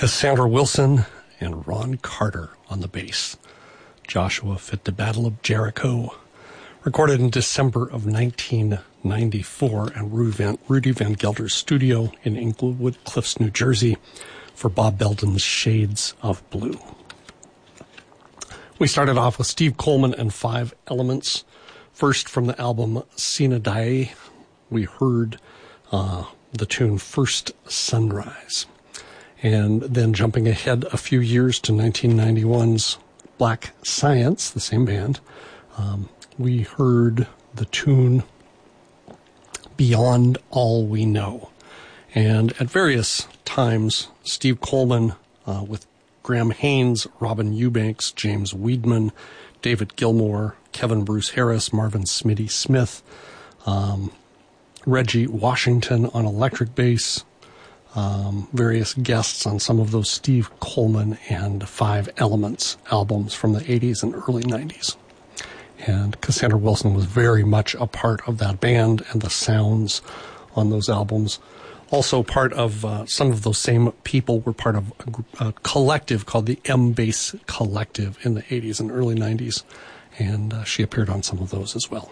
Cassandra Wilson and Ron Carter on the bass. Joshua Fit the Battle of Jericho, recorded in December of 1994 at Rudy Van Gelder's studio in Inglewood Cliffs, New Jersey, for Bob Belden's Shades of Blue. We started off with Steve Coleman and Five Elements. First, from the album Sina Die, we heard the tune First Sunrise. And then jumping ahead a few years to 1991's Black Science, the same band, we heard the tune Beyond All We Know. And at various times, Steve Coleman with Graham Haynes, Robin Eubanks, James Weedman, David Gilmour, Kevin Bruce Harris, Marvin Smitty Smith, Reggie Washington on electric bass, various guests on some of those Steve Coleman and Five Elements albums from the 80s and early 90s. And Cassandra Wilson was very much a part of that band and the sounds on those albums. Also part of some of those same people were part of a collective called the M-Bass Collective in the 80s and early 90s. And she appeared on some of those as well.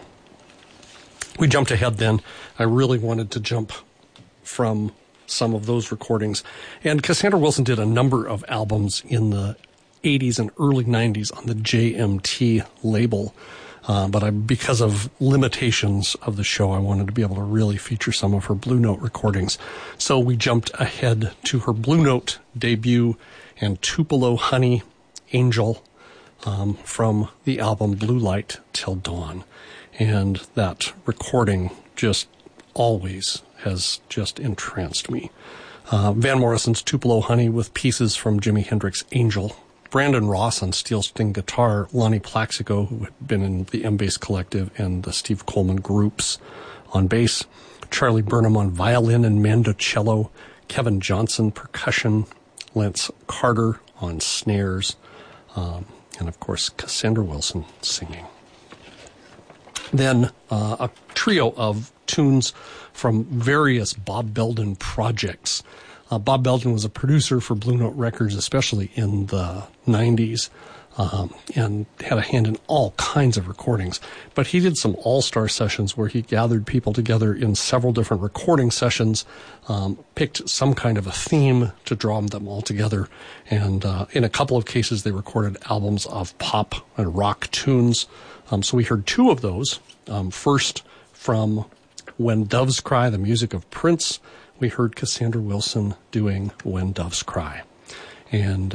We jumped ahead then. I really wanted to jump from some of those recordings. And Cassandra Wilson did a number of albums in the 80s and early 90s on the JMT label. But because of limitations of the show, I wanted to be able to really feature some of her Blue Note recordings. So we jumped ahead to her Blue Note debut and Tupelo Honey Angel from the album Blue Light Till Dawn. And that recording just always has just entranced me. Van Morrison's Tupelo Honey with pieces from Jimi Hendrix' Angel. Brandon Ross on steel string guitar. Lonnie Plaxico, who had been in the M-Bass Collective and the Steve Coleman groups, on bass. Charlie Burnham on violin and mandocello. Kevin Johnson percussion. Lance Carter on snares. And of course, Cassandra Wilson singing. Then a trio of tunes from various Bob Belden projects. Bob Belden was a producer for Blue Note Records, especially in the 90s, and had a hand in all kinds of recordings. But he did some all-star sessions where he gathered people together in several different recording sessions, picked some kind of a theme to draw them all together, and in a couple of cases they recorded albums of pop and rock tunes. So we heard two of those. First, from When Doves Cry, the music of Prince, we heard Cassandra Wilson doing When Doves Cry. And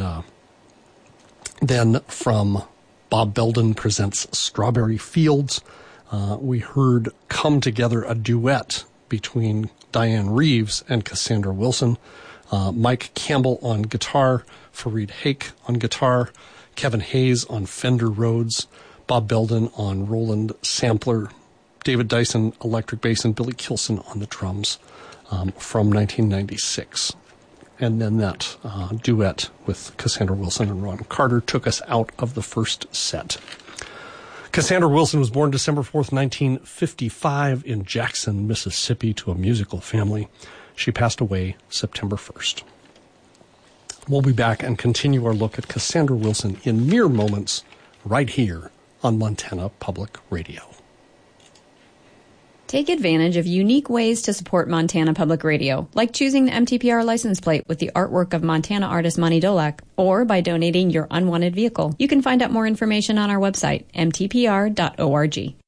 then from Bob Belden Presents Strawberry Fields, we heard Come Together, a duet between Diane Reeves and Cassandra Wilson. Mike Campbell on guitar, Fareed Haque on guitar, Kevin Hayes on Fender Rhodes, Bob Belden on Roland Sampler, David Dyson electric bass, and Billy Kilson on the drums from 1996. And then that duet with Cassandra Wilson and Ron Carter took us out of the first set. Cassandra Wilson was born December 4th, 1955 in Jackson, Mississippi, to a musical family. She passed away September 1st. We'll be back and continue our look at Cassandra Wilson in mere moments right here on Montana Public Radio. Take advantage of unique ways to support Montana Public Radio, like choosing the MTPR license plate with the artwork of Montana artist Monty Dolak, or by donating your unwanted vehicle. You can find out more information on our website, mtpr.org.